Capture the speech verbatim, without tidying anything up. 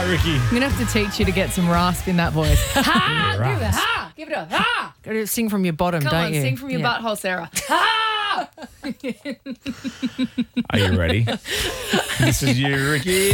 right, Ricky. I'm going to have to teach you to get some rasp in that voice. Ha! Give it a Rasp. ha! Give it a ha! Gotta sing from your bottom, Come don't on, you? sing from your Yeah. butthole, Sarah. Ha! Are you ready? This is you, Ricky.